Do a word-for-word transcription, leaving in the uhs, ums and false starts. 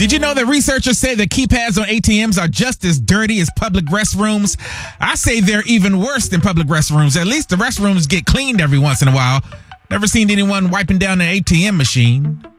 Did you know that researchers say that keypads on A T Ms are just as dirty as public restrooms? I say they're even worse than public restrooms. At least the restrooms get cleaned every once in a while. Never seen anyone wiping down an A T M machine.